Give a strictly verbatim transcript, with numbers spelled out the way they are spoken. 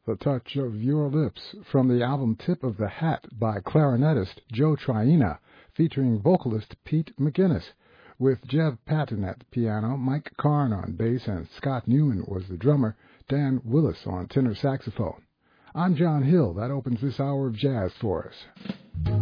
The Touch of Your Lips, from the album Tip of the Hat by clarinetist Joe Traina, featuring vocalist Pete McGinnis, with Jeff Patton at the piano, Mike Karn on bass, and Scott Newman was the drummer, Dan Willis on tenor saxophone. I'm John Hill. That opens this hour of jazz for us.